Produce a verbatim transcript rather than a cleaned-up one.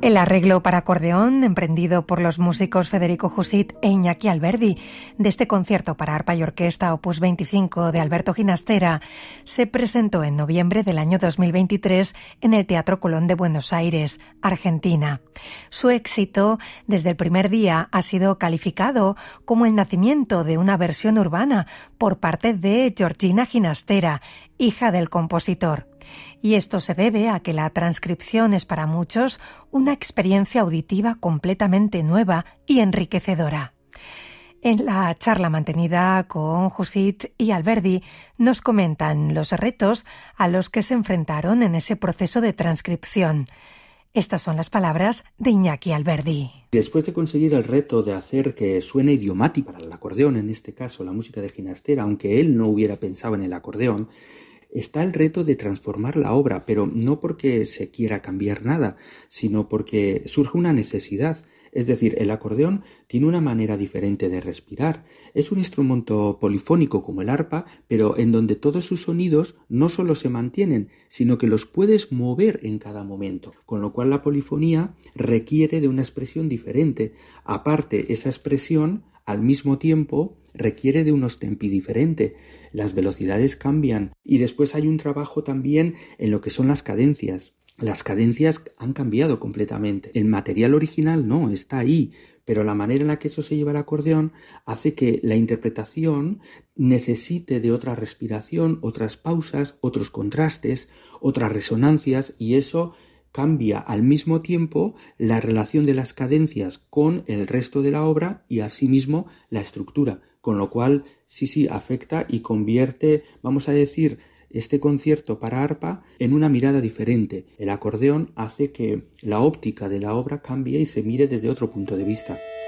El arreglo para acordeón, emprendido por los músicos Federico Jusit e Iñaki Alberdi, de este concierto para arpa y orquesta opus veinticinco de Alberto Ginastera, se presentó en noviembre del año dos mil veintitrés en el Teatro Colón de Buenos Aires, Argentina. Su éxito, desde el primer día, ha sido calificado como el nacimiento de una versión urbana por parte de Georgina Ginastera, hija del compositor. Y esto se debe a que la transcripción es para muchos una experiencia auditiva completamente nueva y enriquecedora. En la charla mantenida con Jusit y Alberdi nos comentan los retos a los que se enfrentaron en ese proceso de transcripción. Estas son las palabras de Iñaki Alberdi. Después de conseguir el reto de hacer que suene idiomático para el acordeón, en este caso la música de Ginastera, aunque él no hubiera pensado en el acordeón, está el reto de transformar la obra, pero no porque se quiera cambiar nada, sino porque surge una necesidad. Es decir, el acordeón tiene una manera diferente de respirar. Es un instrumento polifónico como el arpa, pero en donde todos sus sonidos no solo se mantienen, sino que los puedes mover en cada momento. Con lo cual la polifonía requiere de una expresión diferente. Aparte, esa expresión, al mismo tiempo, requiere de unos tempi diferentes. Las velocidades cambian y después hay un trabajo también en lo que son las cadencias. Las cadencias han cambiado completamente. El material original no, está ahí, pero la manera en la que eso se lleva al acordeón hace que la interpretación necesite de otra respiración, otras pausas, otros contrastes, otras resonancias, y eso cambia al mismo tiempo la relación de las cadencias con el resto de la obra y asimismo la estructura, con lo cual sí, sí, afecta y convierte, vamos a decir, este concierto para arpa en una mirada diferente. El acordeón hace que la óptica de la obra cambie y se mire desde otro punto de vista.